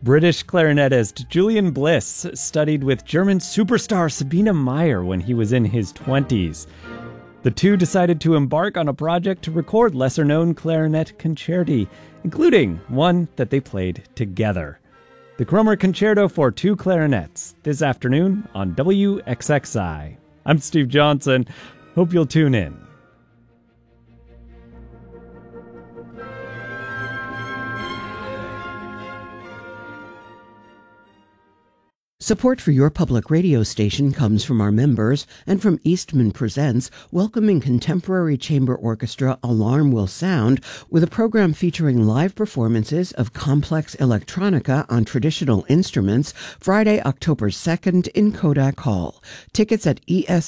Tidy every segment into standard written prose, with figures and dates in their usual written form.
British clarinetist Julian Bliss studied with German superstar Sabine Meyer when he was in his 20s. The two decided to embark on a project to record lesser-known clarinet concerti, including one that they played together. The Kromer Concerto for Two Clarinets, this afternoon on WXXI. I'm Steve Johnson. Hope you'll tune in. Support for your public radio station comes from our members and from Eastman Presents, welcoming contemporary chamber orchestra Alarm Will Sound with a program featuring live performances of complex electronica on traditional instruments Friday, October 2nd in Kodak Hall. Tickets at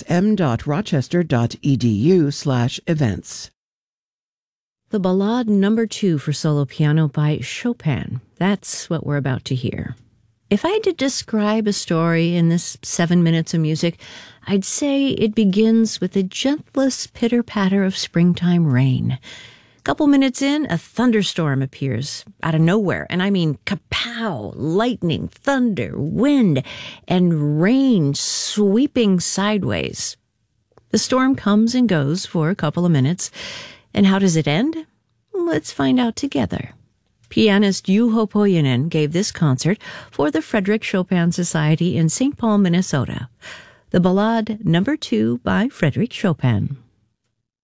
esm.rochester.edu/events. The Ballade No. 2 for solo piano by Chopin. That's what we're about to hear. If I had to describe a story in this 7 minutes of music, I'd say it begins with the gentlest pitter-patter of springtime rain. A couple minutes in, a thunderstorm appears out of nowhere, and I mean kapow, lightning, thunder, wind, and rain sweeping sideways. The storm comes and goes for a couple of minutes, and how does it end? Let's find out together. Pianist Juho Pohjonen gave this concert for the Frederick Chopin Society in St. Paul, Minnesota. The Ballade No. 2 by Frederick Chopin.